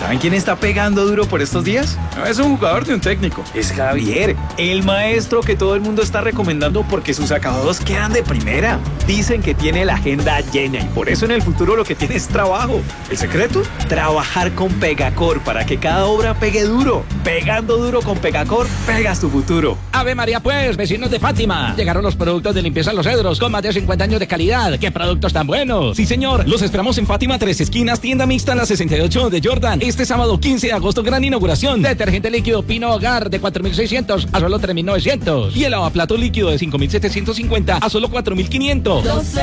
¿Saben quién está pegando duro por estos días? No es un jugador ni un técnico, es Javier, el maestro que todo el mundo está recomendando porque sus acabados quedan de primera. Dicen que tiene la agenda llena y por eso en el futuro lo que tiene es trabajo. ¿El secreto? Trabajar con Pegacor para que cada obra pegue duro. Pegando duro con Pegacor, pegas tu futuro. Ave María pues, vecinos de Fátima. Llegaron los productos de limpieza Los Cedros con más de 50 años de calidad. ¡Qué productos tan buenos! Sí, señor. Los esperamos en Fátima Tres Esquinas, tienda mixta la 68 de Jordan. Este sábado 15 de agosto, gran inauguración. Detergente líquido Pino Hogar de 4.600 a solo 3.900. Y el lavaplato líquido de 5.750 a solo 4.500.